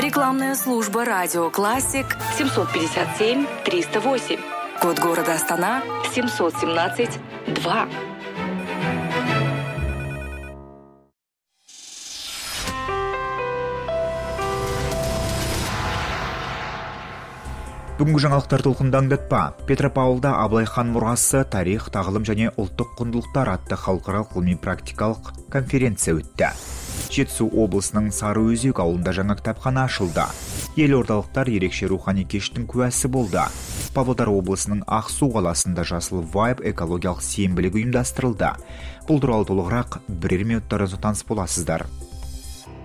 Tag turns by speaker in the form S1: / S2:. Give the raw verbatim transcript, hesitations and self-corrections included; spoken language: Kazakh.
S1: Рекламная служба «Радио Классик»
S2: семьсот пятьдесят семь триста восемь.
S1: Код города Астана
S2: семьсот семнадцать два.
S3: Бүгінгі жаңалықтар толқынды аңдатпа. Петропавлда Абылай хан мұрасы, тарих, тағылым және ұлттық құндылықтар атты халықаралық ғылыми-практикалық конференция өтті. Жетісу облысының Сарыөзек ауылында жаңа кітапхана ашылды. Елордалықтар ерекше рухани кештің куәсі болды. Павлодар облысының Ақсу қаласында Жасыл Вайб экологиялық сенбілік ұйымдастырылды. Бұл туралы толығырақ бірер минуттардан соң таныс боласыздар.